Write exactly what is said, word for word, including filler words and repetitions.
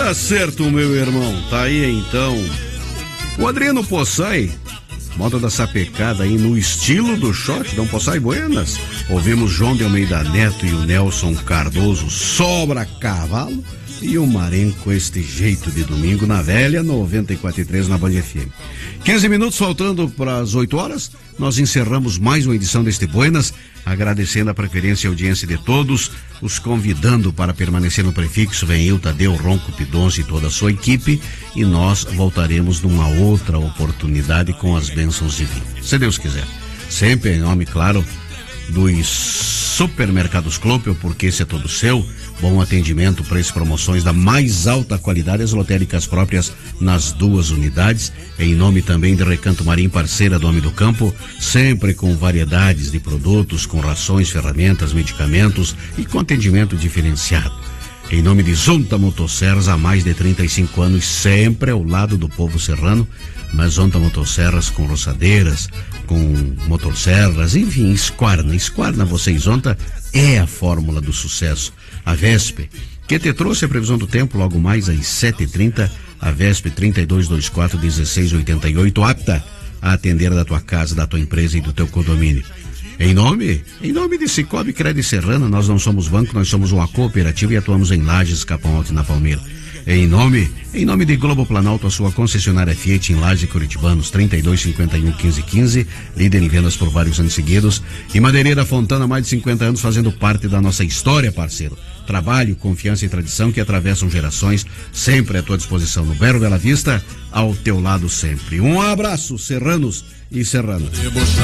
Tá certo, meu irmão. Tá aí então. O Adriano Poçai, moda da sapecada aí no estilo do shot, Dom Poçai Buenas. Ouvimos João de Almeida Neto e o Nelson Cardoso, Sobra Cavalo. E o Marenco, este jeito de domingo na velha noventa e quatro e três na Band F M. quinze minutos faltando para as oito horas, nós encerramos mais uma edição deste Buenas, agradecendo a preferência e audiência de todos, os convidando para permanecer no prefixo. Vem eu, Tadeu, Ronco Pidonce e toda a sua equipe, e nós voltaremos numa outra oportunidade com as bênçãos divinas, se Deus quiser. Sempre em nome, claro, dos Supermercados Clopel, porque esse é todo seu. Bom atendimento, preço, promoções da mais alta qualidade, as lotéricas próprias nas duas unidades. Em nome também de Recanto Marim, parceira do Homem do Campo, sempre com variedades de produtos, com rações, ferramentas, medicamentos e com atendimento diferenciado. Em nome de Zonta Motosserras, há mais de trinta e cinco anos, sempre ao lado do povo serrano, mas Zonta Motosserras com roçadeiras, com motosserras, enfim, Esquarna. Esquarna, você e Zonta, é a fórmula do sucesso. A Vesp, que te trouxe a previsão do tempo logo mais às sete e trinta, a Vesp trinta e dois vinte e quatro, dezesseis oitenta e oito, apta a atender da tua casa, da tua empresa e do teu condomínio. Em nome, em nome de Cicobi Crédito Serrana, nós não somos banco, nós somos uma cooperativa e atuamos em Lages, Capão Alto e na Palmeira. Em nome, em nome de Globo Planalto, a sua concessionária Fiat em Lages e Curitibanos, trinta e dois cinquenta e um quinze quinze, líder em vendas por vários anos seguidos. E Madeireira Fontana, mais de cinquenta anos fazendo parte da nossa história, parceiro. Trabalho, confiança e tradição que atravessam gerações, sempre à tua disposição no Belo Bela Vista, ao teu lado sempre. Um abraço, serranos e serranas.